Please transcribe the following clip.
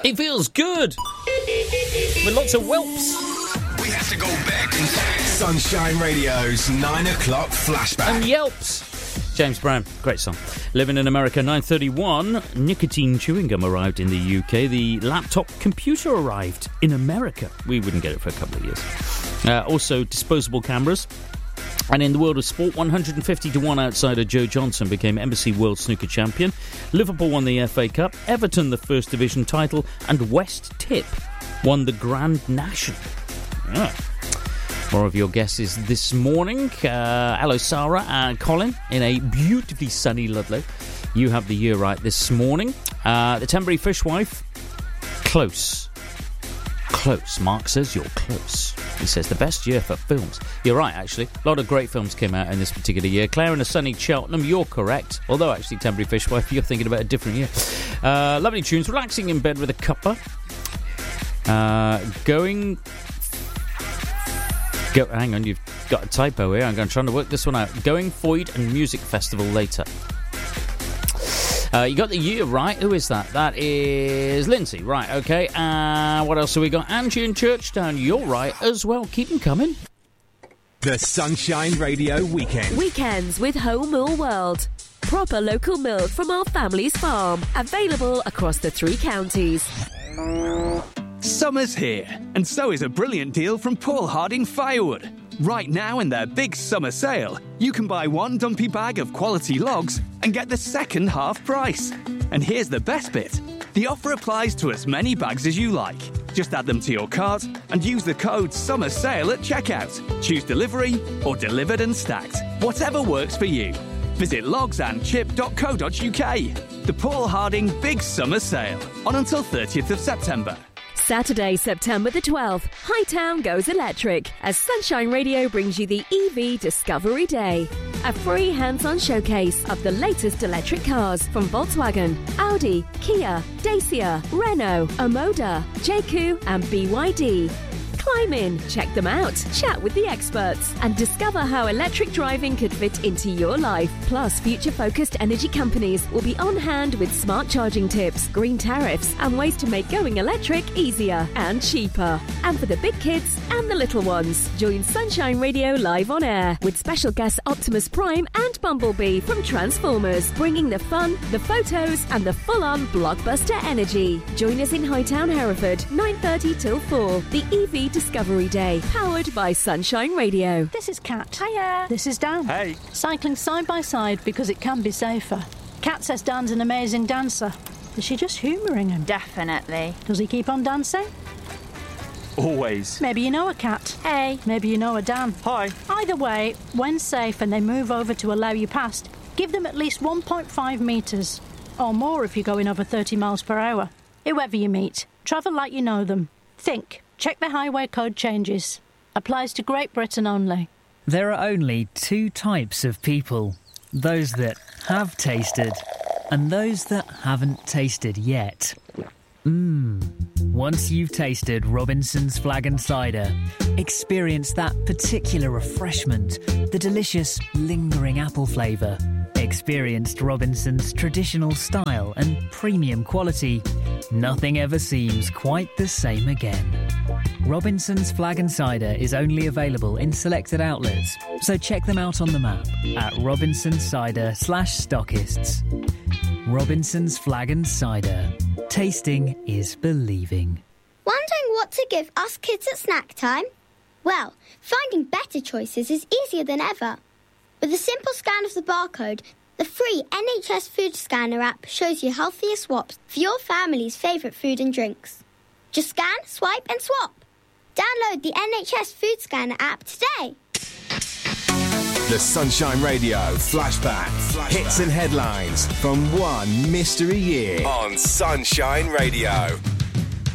It feels good. With lots of whelps. We have to go back in time. Sunshine Radio's 9 o'clock flashback. And yelps. James Brown, great song. Living in America, 9:31. Nicotine chewing gum arrived in the UK. The laptop computer arrived in America. We wouldn't get it for a couple of years. Also, disposable cameras. And in the world of sport, 150-1 outsider Joe Johnson became Embassy World Snooker Champion. Liverpool won the FA Cup. Everton the First Division title. And West Tip won the Grand National. Yeah. More of your guesses this morning. Hello, Sarah and Colin, in a beautifully sunny Ludlow. You have the year right this morning. The Tenbury Fishwife, close. Close. Mark says you're close. He says the best year for films. You're right, actually. A lot of great films came out in this particular year. Claire in a sunny Cheltenham, you're correct. Although, actually, Tenbury Fishwife, you're thinking about a different year. Lovely tunes. Relaxing in bed with a cuppa. Hang on, you've got a typo here. I'm trying to work this one out. Going Foyd and Music Festival later. You got the year right. Who is that? That is Lindsay. Right, okay. What else have we got? Angie in Churchtown. You're right as well. Keep them coming. The Sunshine Radio Weekend. Weekends with Home Mill World. Proper local milk from our family's farm. Available across the 3 counties. Summer's here, and so is a brilliant deal from Paul Harding Firewood. Right now in their big summer sale, you can buy 1 dumpy bag of quality logs and get the second half price. And here's the best bit. The offer applies to as many bags as you like. Just add them to your cart and use the code SUMMERSALE at checkout. Choose delivery or delivered and stacked. Whatever works for you. Visit logsandchip.co.uk. The Paul Harding Big Summer Sale on until 30th of September. Saturday, September the 12th, Hightown goes electric as Sunshine Radio brings you the EV Discovery Day. A free hands-on showcase of the latest electric cars from Volkswagen, Audi, Kia, Dacia, Renault, Omoda, JQ and BYD. Climb in, check them out, chat with the experts, and discover how electric driving could fit into your life. Plus, future-focused energy companies will be on hand with smart charging tips, green tariffs, and ways to make going electric easier and cheaper. And for the big kids and the little ones, join Sunshine Radio live on air with special guests Optimus Prime and Bumblebee from Transformers, bringing the fun, the photos, and the full-on blockbuster energy. Join us in Hightown, Hereford, 9:30 till 4. The EV Discovery Day, powered by Sunshine Radio. This is Kat. Hiya. This is Dan. Hey. Cycling side by side because it can be safer. Kat says Dan's an amazing dancer. Is she just humouring him? Definitely. Does he keep on dancing? Always. Maybe you know a Kat. Hey. Maybe you know a Dan. Hi. Either way, when safe and they move over to allow you past, give them at least 1.5 metres. Or more if you're going over 30 miles per hour. Whoever you meet, travel like you know them. Think. Check the highway code changes. Applies to Great Britain only. There are only 2 types of people. Those that have tasted and those that haven't tasted yet. Once you've tasted Robinson's Flag and Cider, experience that particular refreshment, the delicious, lingering apple flavour. Experienced Robinson's traditional style and premium quality. Nothing ever seems quite the same again. Robinson's Flag and Cider is only available in selected outlets, so check them out on the map at robinsoncider/stockists. Robinson's Flag and Cider. Tasting is believing. Wondering what to give us kids at snack time? Well, finding better choices is easier than ever. With a simple scan of the barcode, the free NHS Food Scanner app shows you healthier swaps for your family's favourite food and drinks. Just scan, swipe and swap. Download the NHS Food Scanner app today. The Sunshine Radio Flashback. Hits and headlines from one mystery year on Sunshine Radio.